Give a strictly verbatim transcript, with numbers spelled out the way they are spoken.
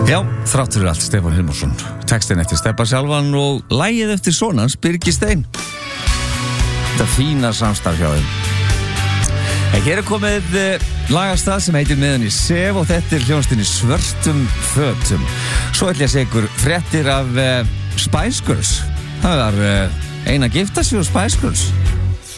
Já, þrátt fyrir allt, Stefán Hilmarsson. Textin eftir Stebba sjálfan og lagið eftir sonans Birgir Stein. Þetta fína samstarf hjá þeim. En hér er komið eh, lagastað sem heitir Meðan í sef og þetta er hljónstinni Svörtum fötum. Svo ætla ég að segja ykkur fréttir af eh, Spice Girls. Það var eh, eina gifta sig á Spice Girls.